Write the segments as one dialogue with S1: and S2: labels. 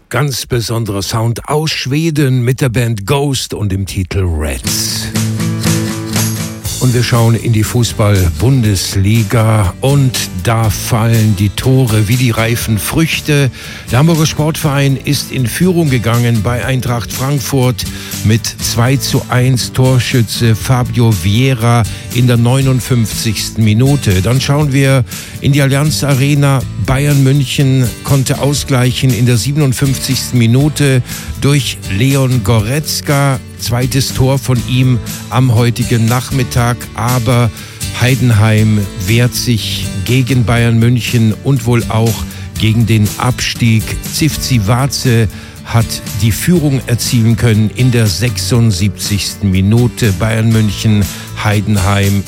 S1: ganz besonderer Sound aus Schweden mit der Band Ghost und dem Titel Reds. Und wir schauen in die Fußball-Bundesliga und da fallen die Tore wie die reifen Früchte. Der Hamburger Sportverein ist in Führung gegangen bei Eintracht Frankfurt mit 2:1 Torschütze Fabio Vieira in der 59. Minute. Dann schauen wir in die Allianz Arena. Bayern München konnte ausgleichen in der 57. Minute durch Leon Goretzka. Zweites Tor von ihm am heutigen Nachmittag, aber Heidenheim wehrt sich gegen Bayern München und wohl auch gegen den Abstieg. Tsitsipas hat die Führung erzielen können in der 76. Minute. Bayern München, Heidenheim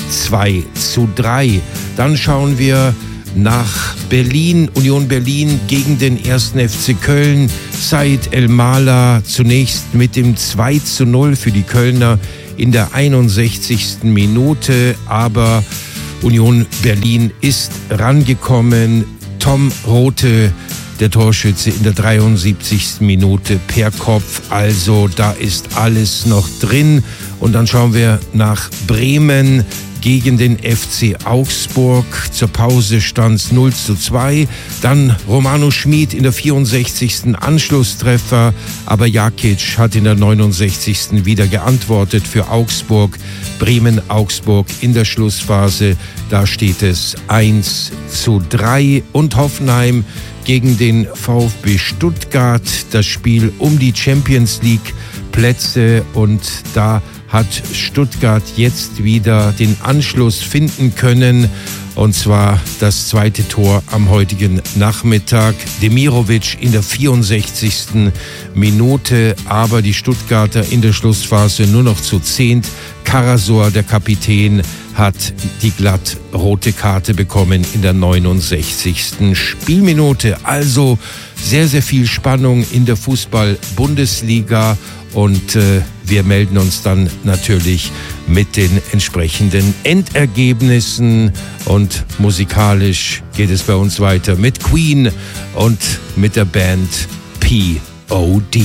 S1: 2:3. Dann schauen wir nach Berlin, Union Berlin gegen den 1. FC Köln. Said El-Mala zunächst mit dem 2:0 für die Kölner in der 61. Minute, aber Union Berlin ist rangekommen. Tom Rothe, der Torschütze in der 73. Minute per Kopf, also da ist alles noch drin. Und dann schauen wir nach Bremen gegen den FC Augsburg. Zur Pause stand es 0:2. Dann Romano Schmid in der 64. Anschlusstreffer, aber Jakic hat in der 69. wieder geantwortet für Augsburg. Bremen-Augsburg in der Schlussphase, da steht es 1:3. Und Hoffenheim gegen den VfB Stuttgart, das Spiel um die Champions League Plätze, und da hat Stuttgart jetzt wieder den Anschluss finden können, und zwar das zweite Tor am heutigen Nachmittag. Demirovic in der 64. Minute, aber die Stuttgarter in der Schlussphase nur noch zu 10. Karasor, der Kapitän, hat die glatt rote Karte bekommen in der 69. Spielminute. Also sehr, sehr viel Spannung in der Fußball-Bundesliga. Und wir melden uns dann natürlich mit den entsprechenden Endergebnissen. Und musikalisch geht es bei uns weiter mit Queen und mit der Band P.O.D.